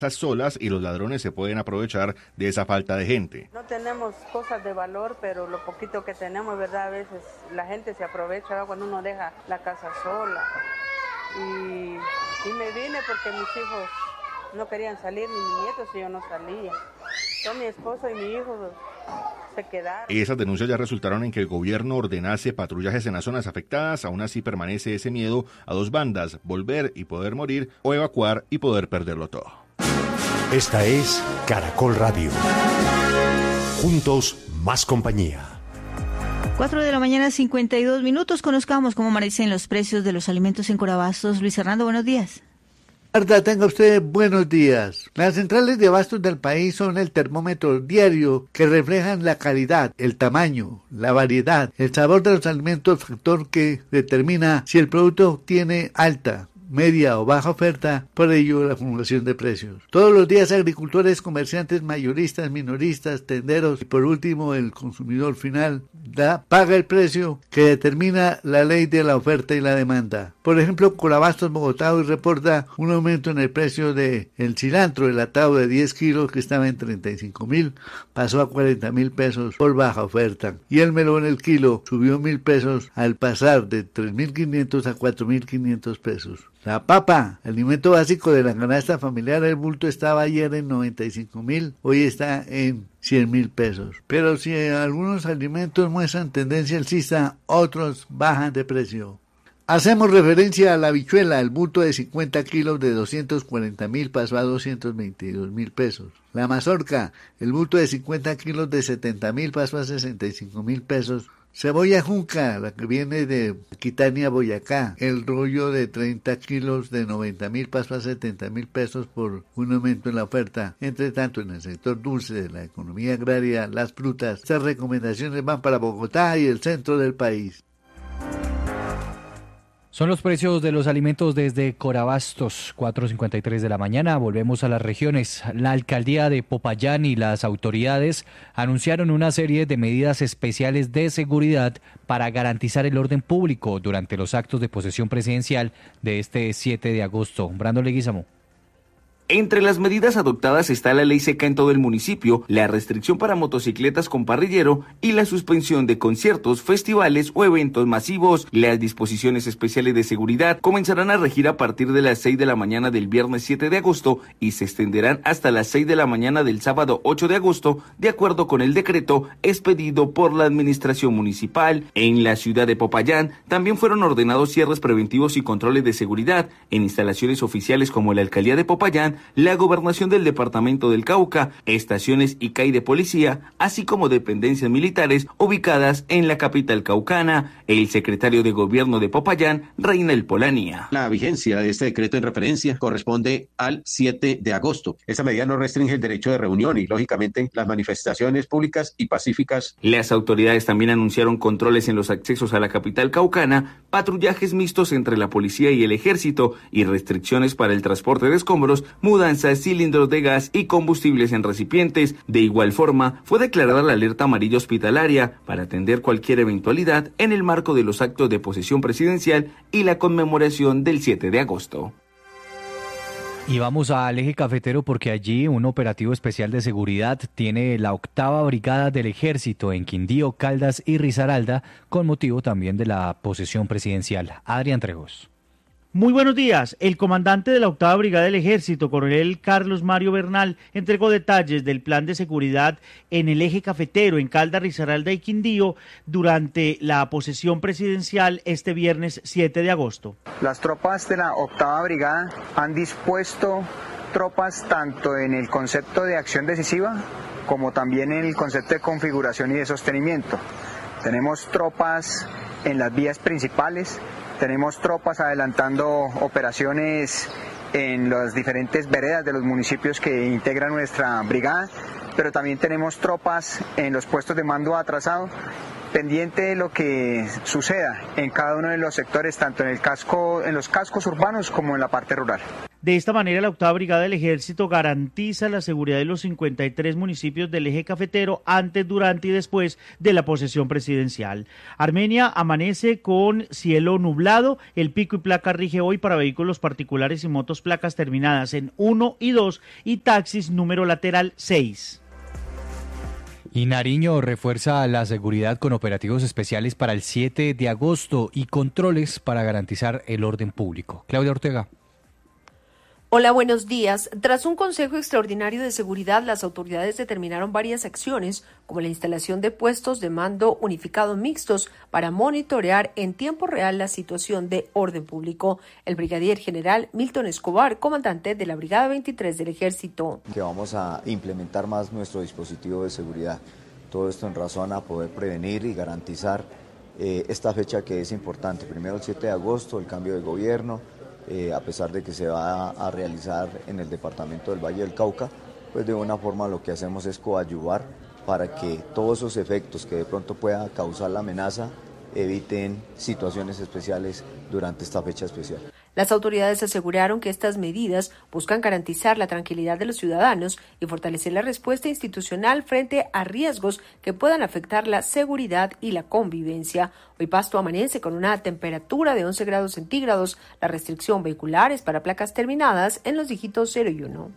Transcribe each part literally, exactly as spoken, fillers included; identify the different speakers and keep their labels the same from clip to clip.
Speaker 1: solas y los ladrones se pueden aprovechar de esa falta de gente.
Speaker 2: No tenemos cosas de valor, pero lo poquito que tenemos, ¿verdad? A veces la gente se aprovecha, ¿verdad? Cuando uno deja la casa sola. Y, y me vine porque mis hijos no querían salir, ni mis nietos, y yo no salía. Yo, mi esposo y mi hijo se quedaron.
Speaker 1: Esas denuncias ya resultaron en que el gobierno ordenase patrullajes en las zonas afectadas. Aún así permanece ese miedo a dos bandas: volver y poder morir, o evacuar y poder perderlo todo.
Speaker 3: Esta es Caracol Radio. Juntos, más compañía.
Speaker 4: Cuatro de la mañana, cincuenta y dos minutos. Conozcamos cómo amanecen los precios de los alimentos en Corabastos. Luis Hernando, buenos días.
Speaker 5: Marta, tenga usted buenos días. Las centrales de abastos del país son el termómetro diario que reflejan la calidad, el tamaño, la variedad, el sabor de los alimentos, factor que determina si el producto tiene alta, media o baja oferta, por ello la formulación de precios. Todos los días agricultores, comerciantes, mayoristas, minoristas, tenderos y por último el consumidor final da, paga el precio que determina la ley de la oferta y la demanda. Por ejemplo, Corabastos Bogotá hoy reporta un aumento en el precio de el cilantro, el atado de diez kilos que estaba en treinta y cinco mil, pasó a cuarenta mil pesos por baja oferta. Y el melón el kilo subió mil pesos al pasar de tres mil quinientos a cuatro mil quinientos pesos. La papa, alimento básico de la canasta familiar, el bulto estaba ayer en noventa y cinco mil, hoy está en cien mil pesos. Pero si algunos alimentos muestran tendencia alcista, otros bajan de precio. Hacemos referencia a la habichuela, el bulto de cincuenta kilos de doscientos cuarenta mil pasó a doscientos veintidós mil pesos. La mazorca, el bulto de cincuenta kilos de setenta mil pasó a sesenta y cinco mil pesos. Cebolla junca, la que viene de Aquitania, Boyacá, el rollo de treinta kilos de noventa mil pasó a setenta mil pesos por un aumento en la oferta. Entre tanto, en el sector dulce de la economía agraria, las frutas, estas recomendaciones van para Bogotá y el centro del país.
Speaker 6: Son los precios de los alimentos desde Corabastos, cuatro cincuenta y tres de la mañana. Volvemos a las regiones. La alcaldía de Popayán y las autoridades anunciaron una serie de medidas especiales de seguridad para garantizar el orden público durante los actos de posesión presidencial de este siete de agosto. Brando Leguizamo.
Speaker 7: Entre las medidas adoptadas está la ley seca en todo el municipio, la restricción para motocicletas con parrillero y la suspensión de conciertos, festivales o eventos masivos. Las disposiciones especiales de seguridad comenzarán a regir a partir de las seis de la mañana del viernes siete de agosto y se extenderán hasta las seis de la mañana del sábado ocho de agosto, de acuerdo con el decreto expedido por la administración municipal. En la ciudad de Popayán también fueron ordenados cierres preventivos y controles de seguridad en instalaciones oficiales como la alcaldía de Popayán, la gobernación del departamento del Cauca, estaciones y C A I de policía, así como dependencias militares ubicadas en la capital caucana. El secretario de gobierno de Popayán, Reinel Polanía.
Speaker 8: La vigencia de este decreto en referencia corresponde al siete de agosto. Esta medida no restringe el derecho de reunión y, lógicamente, las manifestaciones públicas y pacíficas.
Speaker 7: Las autoridades también anunciaron controles en los accesos a la capital caucana, patrullajes mixtos entre la policía y el ejército y restricciones para el transporte de escombros, mudanzas, cilindros de gas y combustibles en recipientes. De igual forma, fue declarada la alerta amarilla hospitalaria para atender cualquier eventualidad en el marco de los actos de posesión presidencial y la conmemoración del siete de agosto.
Speaker 6: Y vamos al eje cafetero porque allí un operativo especial de seguridad tiene la octava brigada del ejército en Quindío, Caldas y Risaralda con motivo también de la posesión presidencial. Adrián Trejos.
Speaker 9: Muy buenos días. El comandante de la octava Brigada del Ejército, coronel Carlos Mario Bernal, entregó detalles del plan de seguridad en el eje cafetero en Caldas, Risaralda y Quindío durante la posesión presidencial este viernes siete de agosto.
Speaker 10: Las tropas de la octava Brigada han dispuesto tropas tanto en el concepto de acción decisiva como también en el concepto de configuración y de sostenimiento. Tenemos tropas en las vías principales. Tenemos tropas adelantando operaciones en las diferentes veredas de los municipios que integran nuestra brigada, pero también tenemos tropas en los puestos de mando atrasado, pendiente de lo que suceda en cada uno de los sectores, tanto en el casco, en los cascos urbanos como en la parte rural.
Speaker 9: De esta manera, la octava Brigada del Ejército garantiza la seguridad de los cincuenta y tres municipios del eje cafetero antes, durante y después de la posesión presidencial. Armenia amanece con cielo nublado. El pico y placa rige hoy para vehículos particulares y motos placas terminadas en uno y dos y taxis número lateral seis.
Speaker 6: Y Nariño refuerza la seguridad con operativos especiales para el siete de agosto y controles para garantizar el orden público. Claudia Ortega.
Speaker 11: Hola, buenos días. Tras un consejo extraordinario de seguridad, las autoridades determinaron varias acciones, como la instalación de puestos de mando unificados mixtos para monitorear en tiempo real la situación de orden público. El brigadier general Milton Escobar, comandante de la Brigada veintitrés del Ejército.
Speaker 12: Que vamos a implementar más nuestro dispositivo de seguridad. Todo esto en razón a poder prevenir y garantizar eh, esta fecha que es importante. Primero el siete de agosto, el cambio de gobierno. Eh, a pesar de que se va a, a realizar en el departamento del Valle del Cauca, pues de una forma lo que hacemos es coadyuvar para que todos esos efectos que de pronto pueda causar la amenaza eviten situaciones especiales durante esta fecha especial.
Speaker 11: Las autoridades aseguraron que estas medidas buscan garantizar la tranquilidad de los ciudadanos y fortalecer la respuesta institucional frente a riesgos que puedan afectar la seguridad y la convivencia. Hoy Pasto amanece con una temperatura de once grados centígrados. La restricción vehicular es para placas terminadas en los dígitos cero y uno.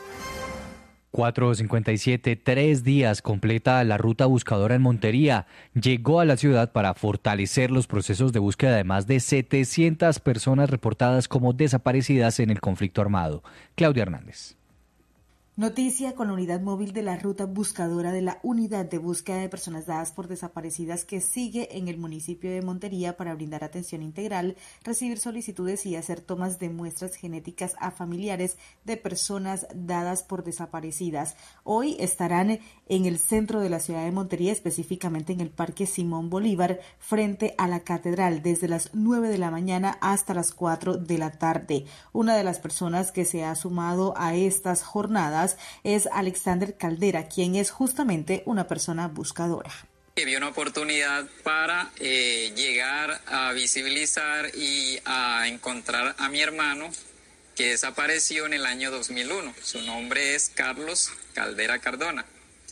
Speaker 6: cuatro cincuenta y siete, tres días completa la ruta buscadora en Montería. Llegó a la ciudad para fortalecer los procesos de búsqueda de más de setecientas personas reportadas como desaparecidas en el conflicto armado. Claudia Hernández.
Speaker 13: Noticia con la unidad móvil de la ruta buscadora de la Unidad de Búsqueda de Personas Dadas por Desaparecidas que sigue en el municipio de Montería para brindar atención integral, recibir solicitudes y hacer tomas de muestras genéticas a familiares de personas dadas por desaparecidas. Hoy estarán en el centro de la ciudad de Montería, específicamente en el Parque Simón Bolívar, frente a la Catedral, desde las nueve de la mañana hasta las cuatro de la tarde. Una de las personas que se ha sumado a estas jornadas es Alexander Caldera, quien es justamente una persona buscadora.
Speaker 14: Vi una oportunidad para eh, llegar a visibilizar y a encontrar a mi hermano que desapareció en el año dos mil uno. Su nombre es Carlos Caldera Cardona.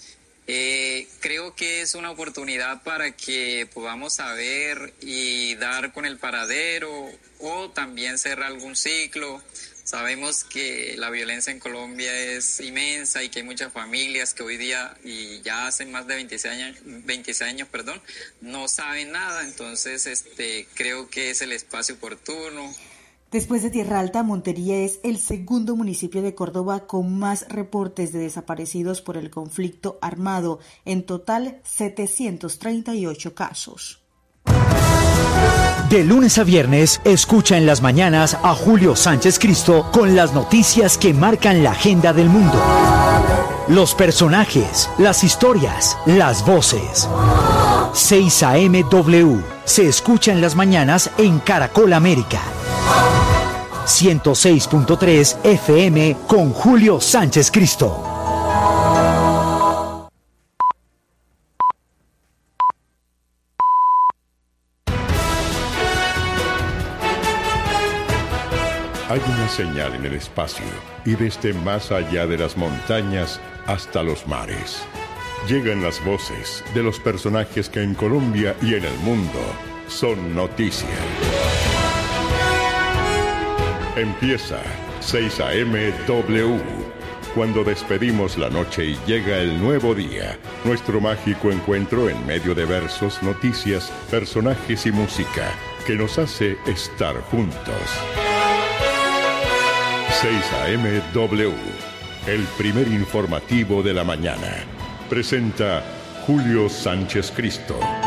Speaker 14: Eh, creo que es una oportunidad para que podamos saber y dar con el paradero o también cerrar algún ciclo. Sabemos que la violencia en Colombia es inmensa y que hay muchas familias que hoy día, y ya hace más de veintiséis años, veintiséis años, perdón, no saben nada. Entonces, este, creo que es el espacio oportuno.
Speaker 13: Después de Tierra Alta, Montería es el segundo municipio de Córdoba con más reportes de desaparecidos por el conflicto armado. En total, setecientos treinta y ocho casos.
Speaker 15: De lunes a viernes, escucha en las mañanas a Julio Sánchez Cristo con las noticias que marcan la agenda del mundo. Los personajes, las historias, las voces. seis A M W se escucha en las mañanas en Caracol América. ciento seis punto tres F M con Julio Sánchez Cristo.
Speaker 16: Hay una señal en el espacio y desde más allá de las montañas hasta los mares. Llegan las voces de los personajes que en Colombia y en el mundo son noticia. Empieza seis A M W. Cuando despedimos la noche y llega el nuevo día, nuestro mágico encuentro en medio de versos, noticias, personajes y música que nos hace estar juntos. seis A M W, el primer informativo de la mañana. Presenta Julio Sánchez Cristo.